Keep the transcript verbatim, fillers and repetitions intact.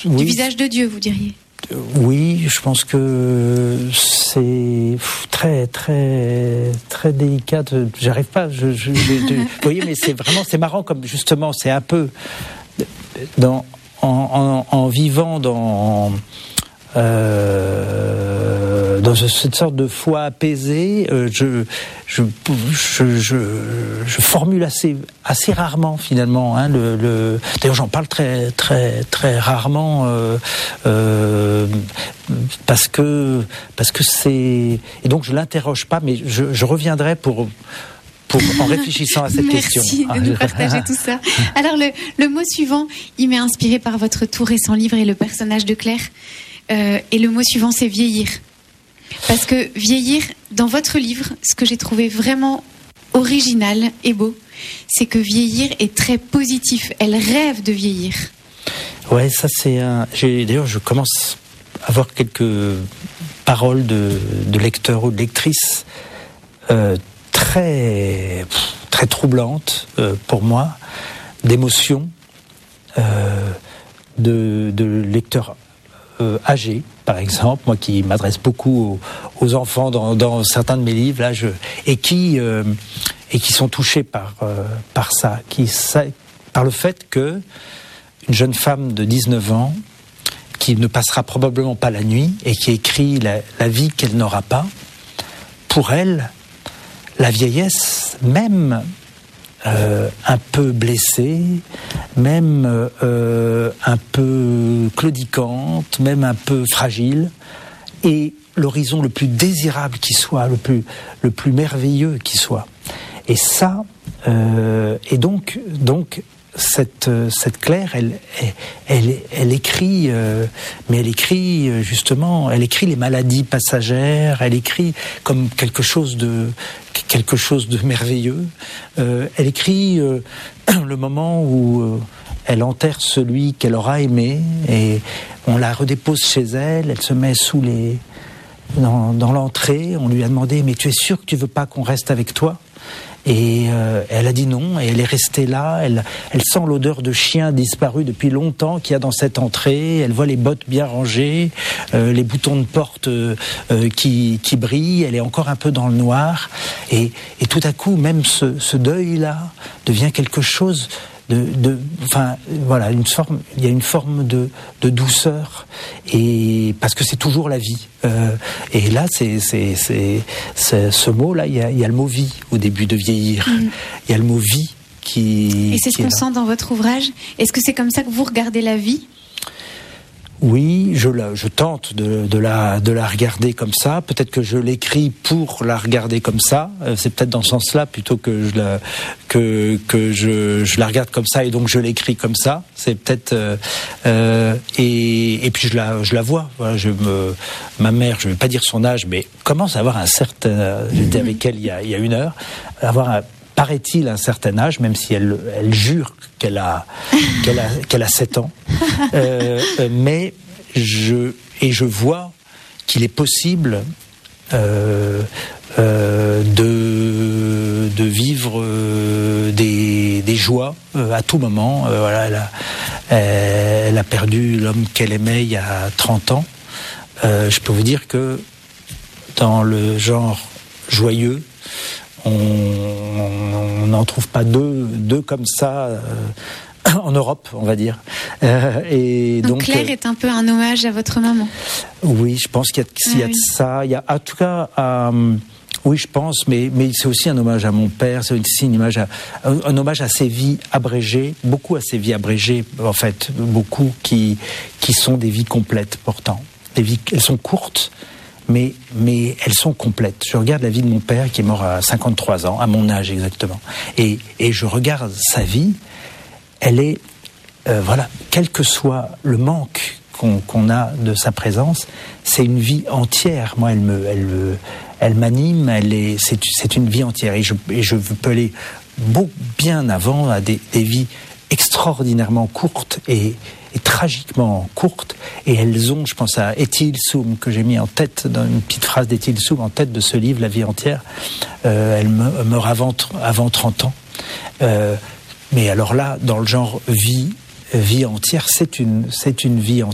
oui. du visage de Dieu, vous diriez. Oui, je pense que c'est très, très, très délicat. De, j'arrive pas. Je, je, je, je, vous voyez, mais c'est vraiment, c'est marrant comme justement, c'est un peu dans en, en, en vivant dans euh, dans cette sorte de foi apaisée. Euh, je, je, je, je, je formule assez, assez rarement finalement. Hein, le, le, d'ailleurs, j'en parle très, très, très rarement euh, euh, parce que parce que c'est et donc je l'interroge pas, mais je, je reviendrai pour. Pour, en réfléchissant à cette Merci question. Merci de nous partager tout ça. Alors le, le mot suivant, il m'est inspiré par votre tout récent livre et le personnage de Claire. Euh, et le mot suivant, c'est vieillir. Parce que vieillir, dans votre livre, ce que j'ai trouvé vraiment original et beau, c'est que vieillir est très positif. Elle rêve de vieillir. Ouais, ça c'est un... J'ai, d'ailleurs, je commence à avoir quelques paroles de, de lecteurs ou de lectrices euh, très, très troublantes euh, pour moi, d'émotions, euh, de, de lecteurs euh, âgés, par exemple, moi qui m'adresse beaucoup aux, aux enfants dans, dans certains de mes livres, là, je, et qui euh, et qui sont touchés par euh, par ça, qui ça, par le fait que une jeune femme de dix-neuf ans qui ne passera probablement pas la nuit et qui écrit la, la vie qu'elle n'aura pas, pour elle, la vieillesse, même euh, un peu blessée, même euh, un peu claudicante, même un peu fragile, est l'horizon le plus désirable qui soit, le plus, le plus merveilleux qui soit. Et ça, euh, et donc, donc cette, cette Claire, elle, elle, elle, elle écrit, euh, mais elle écrit justement, elle écrit les maladies passagères, elle écrit comme quelque chose de, quelque chose de merveilleux. Euh, elle écrit euh, le moment où euh, elle enterre celui qu'elle aura aimé et on la redépose chez elle, elle se met sous les, dans, dans l'entrée, on lui a demandé « mais tu es sûr que tu veux pas qu'on reste avec toi ?» Et euh, elle a dit non, et elle est restée là, elle, elle sent l'odeur de chien disparu depuis longtemps qu'il y a dans cette entrée, elle voit les bottes bien rangées, euh, les boutons de porte euh, euh, qui, qui brillent, elle est encore un peu dans le noir, et, et tout à coup, même ce, ce deuil-là devient quelque chose de, de, enfin, voilà, une forme, il y a une forme de, de douceur, et parce que c'est toujours la vie. Euh, et là, c'est, c'est, c'est, c'est ce mot-là, il y a, il y a le mot vie au début de vieillir. Mmh. Il y a le mot vie qui. Et c'est ce qu'on sent dans votre ouvrage. Est-ce que c'est comme ça que vous regardez la vie ? Oui, je, la, je tente de, de, la, de la regarder comme ça. Peut-être que je l'écris pour la regarder comme ça. Euh, c'est peut-être dans ce sens-là plutôt que je la, que, que je, je la regarde comme ça et donc je l'écris comme ça. C'est peut-être euh, euh, et, et puis je la, je la vois. Voilà, je me, ma mère, je ne vais pas dire son âge, mais commence à avoir un certain. J'étais avec elle il y a, il y a une heure. Avoir un, paraît-il un certain âge, même si elle, elle jure qu'elle a, qu'elle a, qu'elle a sept ans. Euh, mais je, et je vois qu'il est possible euh, euh, de, de vivre euh, des, des joies euh, à tout moment. Euh, voilà, elle a, elle a perdu l'homme qu'elle aimait il y a trente ans. Euh, je peux vous dire que dans le genre joyeux, on n'en trouve pas deux, deux comme ça euh, en Europe, on va dire. Euh, et donc, donc Claire euh, est un peu un hommage à votre maman. Oui, je pense qu'il y a, qu'il y a ah, de oui. ça. Il y a, en tout cas, euh, oui, je pense, mais, mais c'est aussi un hommage à mon père, c'est aussi une image à, un, un hommage à ces vies abrégées, beaucoup à ces vies abrégées, en fait, beaucoup qui, qui sont des vies complètes pourtant. Des vies, elles sont courtes, Mais, mais elles sont complètes. Je regarde la vie de mon père qui est mort à cinquante-trois ans, à mon âge exactement. Et, et je regarde sa vie, elle est, euh, voilà, quel que soit le manque qu'on, qu'on a de sa présence, c'est une vie entière. Moi, elle me, elle, elle m'anime, elle est, c'est, c'est une vie entière. Et je, et je peux aller beaucoup bien avant à des, des vies extraordinairement courtes et, et tragiquement courtes, et elles ont, je pense à Ethel Soum, que j'ai mis en tête, dans une petite phrase d'Ethel Soum, en tête de ce livre, La vie entière. Euh, elle me, meurt avant, avant trente ans. Euh, mais alors là, dans le genre vie, vie entière, c'est une, c'est une vie entière.